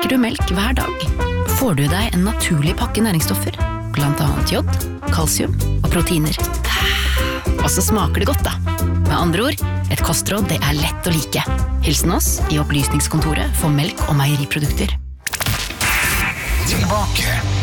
drikker du melk hver dag, får du deg en naturlig pakke næringsstoffer, blant annet jod, kalsium og proteiner. Og så smaker det godt da. Med andre ord, et kostråd det er lett å like. Hilsen oss i opplysningskontoret for melk og meieriprodukter. Tilbake.